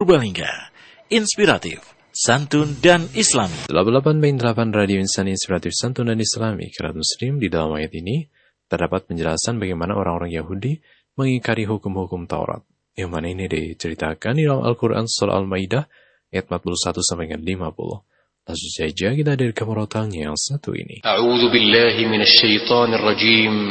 Purbalingga, inspiratif, santun dan islami. 88.8 Radio Insan Inspiratif Santun dan Islami. Kerabat Muslim, di dalam ayat ini terdapat penjelasan bagaimana orang-orang Yahudi mengingkari hukum-hukum Taurat. Yang mana ini diceritakan di dalam Al-Quran Surah Al-Maidah ayat 41-50. Langsung saja kita dari kemerotangnya yang satu ini. A'udzu billahi minasyaitonir rajim.